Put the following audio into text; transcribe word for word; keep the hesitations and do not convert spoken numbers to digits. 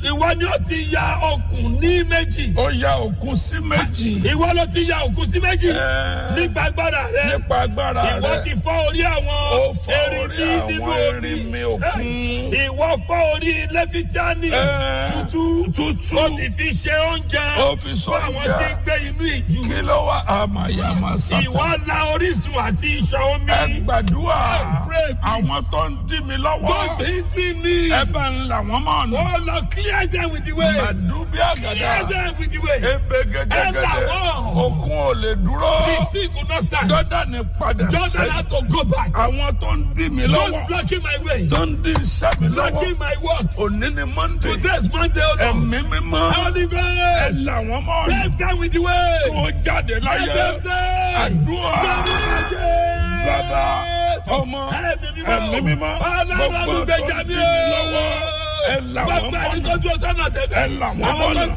Ìwọ ni ó ti ya okùn ní méjì. Ó ya òkun sí méjì. Ìwọ ló ti ya okùn sí méjì. Ẹ́. Nípa agbára rẹ. Nípa agbára rẹ̀. Ìwọ ti fọ́ orí àwọn Ó fọ́ orí erinmi nínú àwọn omi. erinmi òkun. Ìwọ fọ́ orí Lẹ́fítíánì. Ẹ́. Tútù. Tútù. Ó ti fi ṣe oúnjẹ. Ó fi sọ Fún àwọn ìjà. tí ń gbé inú ìjù. Kí ló wá àmàyàmà sátán? Ìwọ la orísun àti ìṣàn omi. Ẹ gbàdúrà. I pray, please. Àwọn tó ń dí mi lọ́wọ́. Don't be between me. Ẹ bá ń là wọ́n mọ́ ọ̀nà. Oh Lord, clear them with the way. Màdúbí Clear àgàdà. them with the way. Ebe Ẹ là gẹ́gẹ́gẹ́dẹ́. wọ́n. Òkun ò lè dúró. The sea could not stand. Jọ́dánì padà Jordan sẹ́yìn. had to go back. Àwọn tó ń dí mi Don't lọ́wọ́. blocking my way. Tó ń dí iṣẹ́ mi lọ́wọ́. Blocking my work. Òní ni Monday. Today's Monday, oh Lord. Ẹ̀mí mímọ́. Holy Ẹ Ghost. là wọ́n mọ́ ọ̀nà. Bless them with the way. Kó jáde láyé. Bless them. Àdúrà. Bàbá, ọmọ, ẹ̀mí mímọ́. Gbogbo tó ń dí mi lọ́wọ́. Ẹ là wọ́n mọ́ ọ̀nà. Ẹ là wọ́n mọ́ ọ̀nà.